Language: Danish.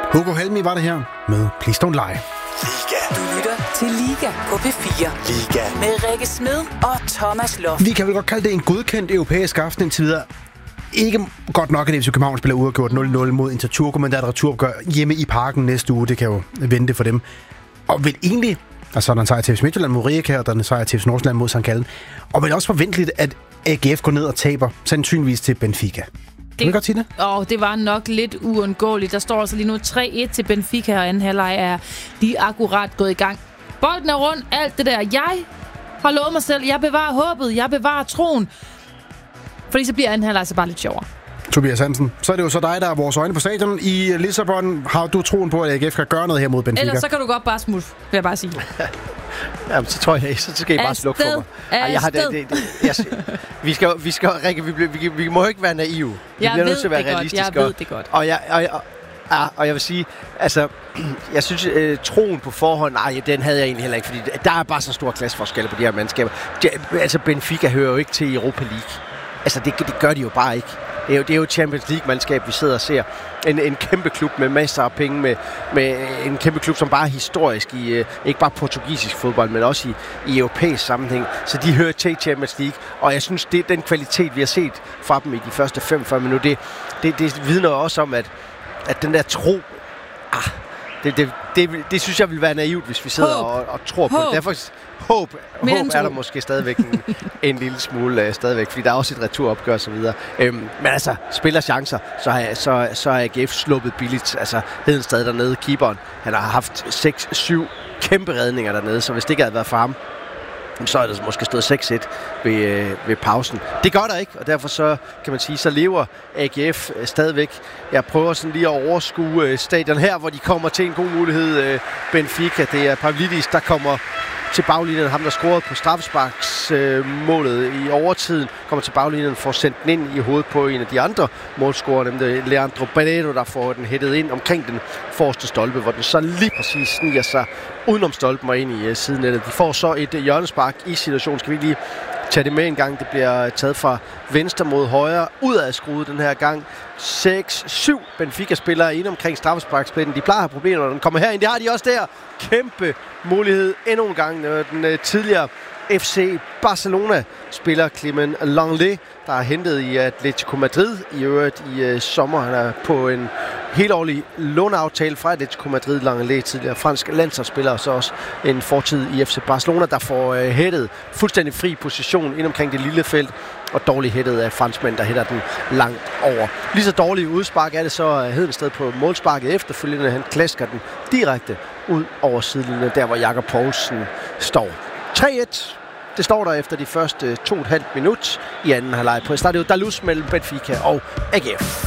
Hugo Helmi var det her med Please Don't Lie. Liga. Du lytter til Liga på P4. Liga. Med Rikke Smed og Thomas Loft. Vi kan vel godt kalde det en godkendt europæisk aften indtil videre. Ikke godt nok, at FC København spiller uafgjort 0-0 mod Inter Turku, men der er et returopgør hjemme i Parken næste uge. Det kan jo vente for dem. Og vel egentlig, altså der er en sejr til FC Midtjylland mod Rijeka, og der er en sejr til FC Nordsjælland mod St. Gallen. Og vel også forventeligt, at AGF går ned og taber, sandsynligvis til Benfica. Kan du godt sige det? Det var nok lidt uundgåeligt. Der står altså lige nu 3-1 til Benfica, og anden halvleg er lige akkurat gået i gang. Bolden er rundt, alt det der. Jeg har lovet mig selv, jeg bevarer håbet, jeg bevarer troen. Fordi så bliver anden halvleg altså bare lidt sjovere. Tobias Hansen, så er det jo så dig, der er vores øjne på stadion. I Lissabon har du troen på, at AGF kan gøre noget her mod Benfica? Ellers så kan du godt bare smutte, vil jeg bare sige. Jamen, så tror jeg, så skal I bare slukke for mig. Vi må jo ikke være naive. Vi bliver nødt til at være realistiske. Jeg ved det godt. Og jeg vil sige, altså, jeg synes, troen på forhånd, den havde jeg egentlig heller ikke, fordi der er bare så stor klasseforskel på de her mandskaber. Altså, Benfica hører jo ikke til Europa League. Altså, det gør de jo bare ikke. Det er jo Champions League-mandskab, vi sidder og ser. En kæmpe klub med masser af penge, med en kæmpe klub, som bare er historisk i ikke bare portugisisk fodbold, men også i europæisk sammenhæng. Så de hører til Champions League, og jeg synes, det er den kvalitet, vi har set fra dem i de første 45 minutter. Det vidner også om, at den der tro... Det synes jeg vil være naivt, hvis vi sidder og tror på det. Derfor håb er der måske stadigvæk en lille smule stadigvæk, fordi der er også et returopgør og så videre. Men altså, spiller chancer, så er AGF sluppet billigt. Altså, Hedenstad dernede, keeperen, han har haft 6-7 kæmpe redninger dernede, så hvis det ikke havde været for ham, så er der måske stået 6-1 ved pausen. Det gør der ikke, og derfor så kan man sige, så lever AGF stadigvæk. Jeg prøver sådan lige at overskue stadion her, hvor de kommer til en god mulighed. Benfica, det er Pavlidis, der kommer til baglinjen. Ham, der scorede på straffesparksmålet i overtiden, kommer til baglinjen og får sendt den ind i hovedet på en af de andre målscorer, nemlig Leandro Barreto, der får den hættet ind omkring den forreste stolpe, hvor den så lige præcis sniger sig udenom stolpen og ind i sidenettet. De får så et hjørnespark i situationen. Skal vi lige tage det med en gang? Det bliver taget fra venstre mod højre, udad skruet den her gang. 6-7 Benfica-spillere inde omkring straffesparkspladsen. De plejer at have problemer, når den kommer herind. Det har de også der. Kæmpe mulighed endnu en gang. Den tidligere FC Barcelona-spiller Clement Lenglet, der er hentet i Atletico Madrid i øvrigt i sommer. Han er på en helårlig låneaftale fra Atletico Madrid. Lenglet, tidligere fransk landsholdsspiller, og så også en fortid i FC Barcelona, der får hættet fuldstændig fri position ind omkring det lille felt, og dårligt hættet af franskmænd, der hætter den langt over. Lige så dårligt udspark er det så Hedensted på målsparket efterfølgende. Han klasker den direkte ud over sidelinjen, der hvor Jakob Poulsen står. 3-1. Det står der efter de første 2,5 minut i anden halvleg på Estadio da Luz mellem Benfica og AGF.